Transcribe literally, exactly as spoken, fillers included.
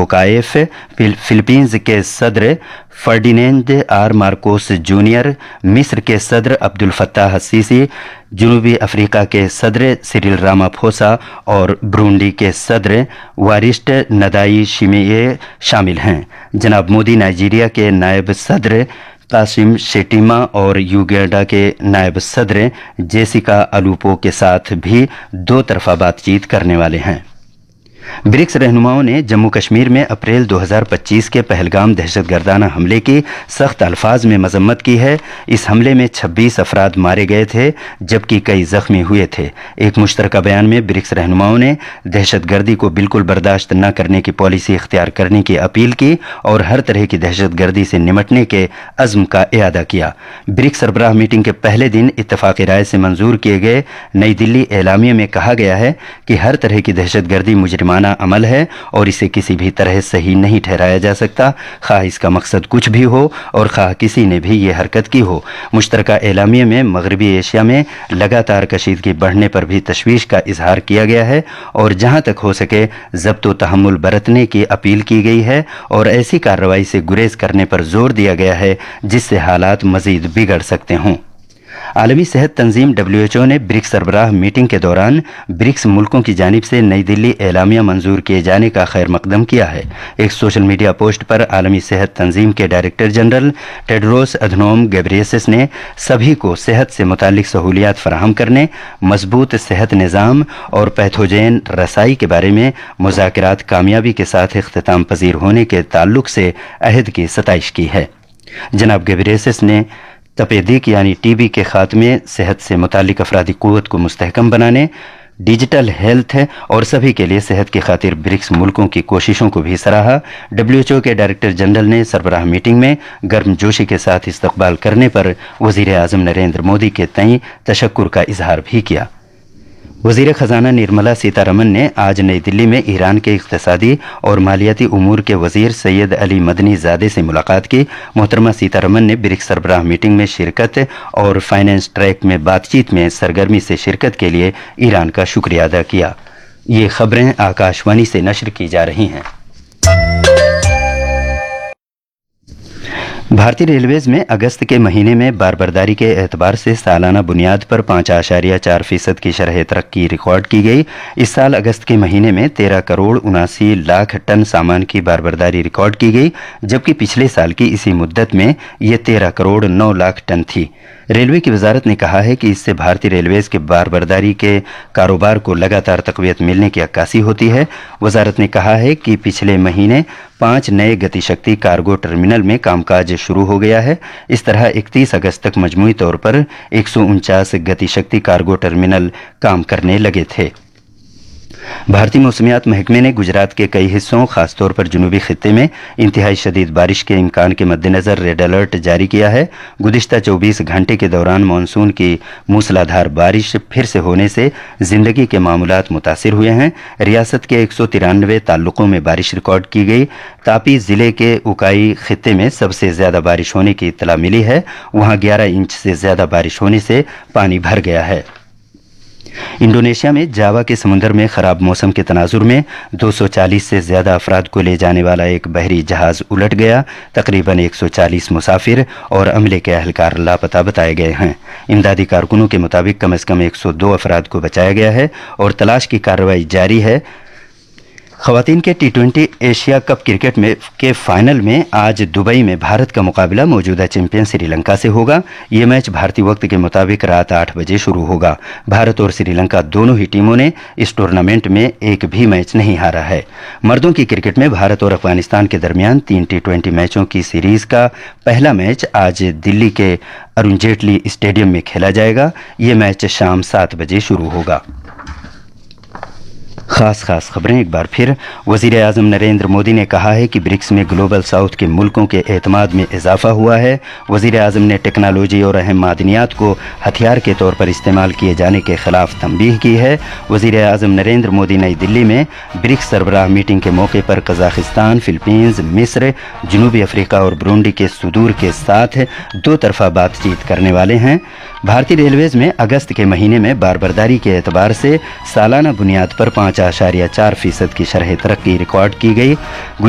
टोकाएफ, Philippines के सदर Ferdinand are Marcos junior, मिस्र के सदर अब्दुल फत्ताह सीसी, जनूबी अफ्रीका के सदर सिरिल रामाफोसा और ब्रूंडी के सदर वारिस्ट नदाई शिमिये शामिल हैं। जनाब मोदी नाइजीरिया के नायब सदर कासिम शेटिमा और युगांडा के नायब सदर जेसिका अलूपो के साथ भी दो तरफा बातचीत करने वाले हैं। ब्रिक्स रहनुमाओं ने जम्मू कश्मीर में अप्रैल दो हज़ार पच्चीस के पहलगाम दहशतगर्दाना हमले की सख्त अल्फाज में मजम्मत की है। इस हमले में छब्बीस अफराद मारे गए थे जबकि कई जख्मी हुए थे। एक मुश्तरका बयान में ब्रिक्स रहनुमाओं ने दहशतगर्दी को बिल्कुल बर्दाश्त न करने की पॉलिसी इख्तियार करने की अपील की और हर तरह की दहशतगर्दी से निमटने के अज़्म का इयादा किया। ब्रिक्स सरबराह मीटिंग के पहले दिन इत्तफाक़ी राय से मंजूर किए गए नई दिल्ली एलामिया में कहा गया है कि हर तरह की दहशतगर्दी मुजरिमाना अमल है और इसे किसी भी तरह सही नहीं ठहराया जा सकता, खाह इसका मकसद कुछ भी हो और खाह किसी ने भी ये हरकत की हो। मुश्तरका एलामिया में मगरबी एशिया में लगातार कशीदगी बढ़ने पर भी तशवीश का इजहार किया गया है और जहां तक हो सके ज़ब्त व तहम्मुल बरतने की अपील की गई है और ऐसी कार्रवाई से गुरेज करने पर जोर दिया गया है जिससे हालात मजीद बिगड़ सकते हों। आलमी सेहत तंजीम डब्ल्यू एच ओ ने ब्रिक्स सरबराह मीटिंग के दौरान ब्रिक्स मुल्कों की जानिब से नई दिल्ली एलामिया मंजूर किए जाने का खैर मकदम किया है। एक सोशल मीडिया पोस्ट पर आलमी सेहत तंजीम के director general Tedros Adhanom Ghebreyesus ने सभी को सेहत से मुतालिक सहूलियात फराहम करने, मजबूत सेहत निज़ाम और पैथोजेन रसाई के बारे में मुज़ाकरात कामयाबी के साथ इख्तिताम पजीर होने के ताल्लुक से अहद की सताइश की है। जनाब गेब्रेयेसस ने तपेदिक यानी टीबी के खात्मे, सेहत से मुतालिक अफरादी क़ुव्वत को मुस्तहकम बनाने, डिजिटल हेल्थ और सभी के लिए सेहत की खातिर ब्रिक्स मुल्कों की कोशिशों को भी सराहा। डब्ल्यू एच ओ के डायरेक्टर जनरल ने सरबराह मीटिंग में गर्मजोशी के साथ इस्तकबाल करने पर वज़ीर आज़म नरेंद्र मोदी के तई तशक्कुर का इजहार भी किया। वज़ीर ख़जाना निर्मला सीतारमन ने आज नई दिल्ली में ईरान के इक़्तिसादी और मालियाती उमूर के वज़ीर सैयद अली मदनी ज़ादे से मुलाकात की। मोहतरमा सीतारमन ने ब्रिक्स सरबराह मीटिंग में शिरकत और फाइनेंस ट्रैक में बातचीत में सरगर्मी से शिरकत के लिए ईरान का शुक्रिया अदा किया। ये खबरें आकाशवाणी से नश्र की जा रही हैं। भारतीय रेलवेज में अगस्त के महीने में बारबरदारी के एतबार से सालाना बुनियाद पर पाँच आशारिया चार फीसद की शरह तरक्की रिकॉर्ड की गई। इस साल अगस्त के महीने में तेरह करोड़ उनासी लाख टन सामान की बारबरदारी रिकॉर्ड की गई जबकि पिछले साल की इसी मुद्दत में ये तेरह करोड़ नौ लाख टन थी। रेलवे की वजारत ने कहा है कि इससे भारतीय रेलवेज के बारबरदारी के कारोबार को लगातार तक़वियत मिलने की अक्कासी होती है। वजारत ने कहा है कि पिछले महीने पांच नए गतिशक्ति कार्गो टर्मिनल में कामकाज शुरू हो गया है। इस तरह इकतीस अगस्त तक मजमूई तौर पर एक सौ उनचास गतिशक्ति कार्गो टर्मिनल काम करने लगे थे। भारतीय मौसमियात महकमे ने गुजरात के कई हिस्सों खासतौर पर जनूबी खित्ते में इंतहाई शदीद बारिश के इम्कान के मद्देनज़र रेड अलर्ट जारी किया है। गुज़िश्ता चौबीस घंटे के दौरान मानसून की मूसलाधार बारिश फिर से होने से जिंदगी के मामूलात मुतासिर हुए हैं। रियासत के एक सौ तिरानवे ताल्लुकों में बारिश रिकॉर्ड की गई। तापी ज़िले के उकाई खित्ते में सबसे ज़्यादा बारिश होने की इत्तला मिली है। वहाँ ग्यारह इंच से ज़्यादा बारिश होने से पानी भर गया है। इंडोनेशिया में जावा के समुद्र में खराब मौसम के तनाजुर में दो सौ चालीस से ज्यादा अफराद को ले जाने वाला एक बहरी जहाज उलट गया। तकरीबन एक सौ चालीस मुसाफिर और अमले के अहलकार लापता बताए गए हैं। इमदादी कारकुनों के मुताबिक कम से कम एक सौ दो अफराद को बचाया गया है और तलाश की कार्रवाई जारी है। खवातीन के T twenty Asia cup cricket में के फाइनल में आज दुबई में भारत का मुकाबला मौजूदा चैंपियन श्रीलंका से होगा। ये मैच भारतीय वक्त के मुताबिक रात आठ बजे शुरू होगा। भारत और श्रीलंका दोनों ही टीमों ने इस टूर्नामेंट में एक भी मैच नहीं हारा है। मर्दों की क्रिकेट में भारत और अफगानिस्तान के दरमियान तीन टी ट्वेंटी मैचों की सीरीज का पहला मैच आज दिल्ली के अरुण जेटली स्टेडियम में खेला जाएगा। ये मैच शाम सात बजे शुरू होगा। खास खास खबरें एक बार फिर। वज़ीर आज़म नरेंद्र मोदी ने कहा है कि ब्रिक्स में ग्लोबल साउथ के मुल्कों के एतमाद में इजाफा हुआ है। वज़ीर आज़म ने टेक्नोलॉजी और अहम मादनियात को हथियार के तौर पर इस्तेमाल किए जाने के खिलाफ तंबीह की है। वज़ीर आज़म नरेंद्र मोदी नई दिल्ली में ब्रिक्स सरबराह मीटिंग के मौके पर कजाकिस्तान, फिलीपींस, मिस्र, जनूबी अफ्रीका और ब्रूंडी के सुदूर के साथ दो तरफा बातचीत करने वाले हैं। भारतीय रेलवेज में अगस्त के महीने में बारबरदारी के एतबार से सालाना बुनियाद पर पाँच आशारिया चार फीसद की शरह तरक्की रिकॉर्ड की गई।